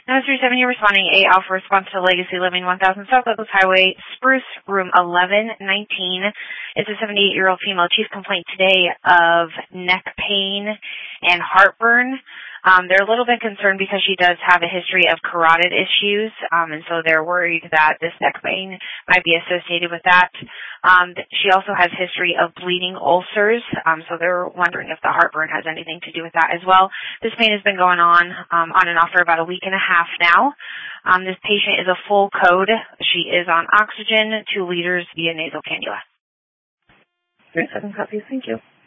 Nine 37, you're responding A Alpha response to Legacy Living 1000 South Douglas Highway, Spruce, room 1119. It's a 78-year-old female. Chief complaint today of neck pain and heartburn. They're a little bit concerned because she does have a history of carotid issues, and so they're worried that this neck pain might be associated with that. She also has history of bleeding ulcers, so they're wondering if the heartburn has anything to do with that as well. This pain has been going on and off for about a week and a half now. This patient is a full code. She is on oxygen, 2 liters via nasal cannula. 37 copies. Thank you.